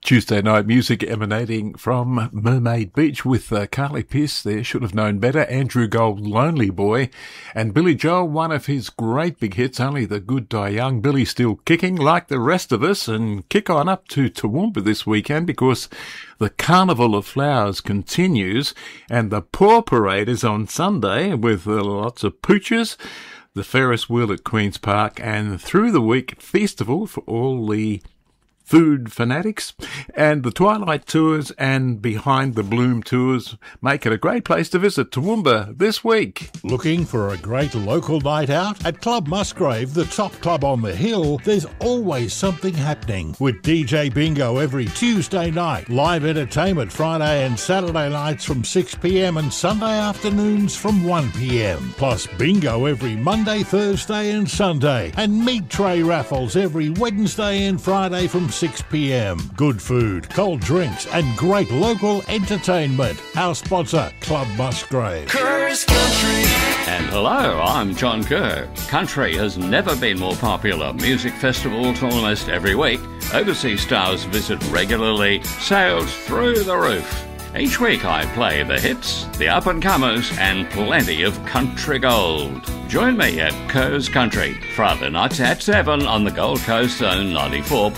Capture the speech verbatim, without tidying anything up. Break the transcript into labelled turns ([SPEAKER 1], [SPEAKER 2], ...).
[SPEAKER 1] Tuesday night music emanating from Mermaid Beach with uh, Carly Pearce there, Should Have Known Better, Andrew Gold, Lonely Boy, and Billy Joel, one of his great big hits, Only the Good Die Young. Billy still kicking like the rest of us, and kick on up to Toowoomba this weekend because the Carnival of Flowers continues and the Paw Parade is on Sunday with uh, lots of pooches, the Ferris wheel at Queen's Park, and through the week festival for all the food fanatics, and the Twilight Tours and Behind the Bloom Tours make it a great place to visit Toowoomba this week.
[SPEAKER 2] Looking for a great local night out? At Club Musgrave, the top club on the hill, there's always something happening. With D J Bingo every Tuesday night, live entertainment Friday and Saturday nights from six p m and Sunday afternoons from one p m. Plus bingo every Monday, Thursday and Sunday. And meat tray raffles every Wednesday and Friday from six p m. Good food, cold drinks and great local entertainment. Our sponsor, Club Musgrave.
[SPEAKER 3] Kerr's Country.
[SPEAKER 4] And hello, I'm John Kerr. Country has never been more popular. Music festivals almost every week. Overseas stars visit regularly. Sales through the roof. Each week I play the hits, the up-and-comers, and plenty of country gold. Join me at Kerr's Country, Friday nights at seven on the Gold Coast on ninety-four point